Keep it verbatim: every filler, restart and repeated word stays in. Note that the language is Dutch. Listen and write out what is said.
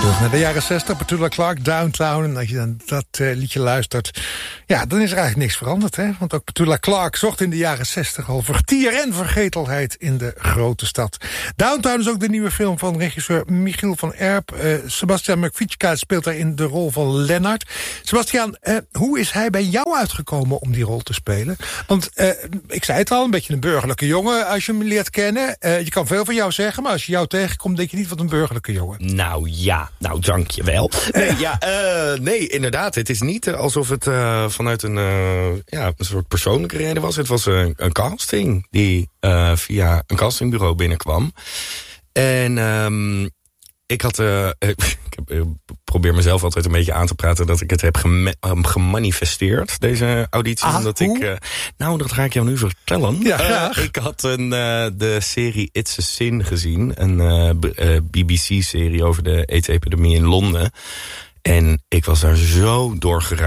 Terug naar de jaren zestig, Petula Clark, Downtown. En als je dan dat uh, liedje luistert, ja, dan is er eigenlijk niks veranderd. Hè? Want ook Petula Clark zocht in de jaren zestig al vertier en vergetelheid in de grote stad. Downtown is ook de nieuwe film van regisseur Michiel van Erp. Uh, Sebastian Mrkvička speelt daarin de rol van Lennart. Sebastian, uh, hoe is hij bij jou uitgekomen om die rol te spelen? Want uh, ik zei het al, een beetje een burgerlijke jongen als je hem leert kennen. Uh, je kan veel van jou zeggen, maar als je jou tegenkomt, denk je niet wat een burgerlijke jongen. Nou ja, nou dankjewel. Nee, ja, uh, nee, inderdaad. Het is niet uh, alsof het uh, vanuit een, uh, ja, een soort persoonlijke reden was. Het was uh, een casting die uh, via een castingbureau binnenkwam. En um, ik had, uh, ik heb, probeer mezelf altijd een beetje aan te praten dat ik het heb gema- gemanifesteerd, deze auditie. Ah, omdat hoe? ik, uh, nou, dat ga ik jou nu vertellen. Ja, graag. Uh, ik had een, uh, de serie It's a Sin gezien, een uh, b- uh, B B C-serie over de AIDS-epidemie in Londen. En ik was daar zo door geraakt.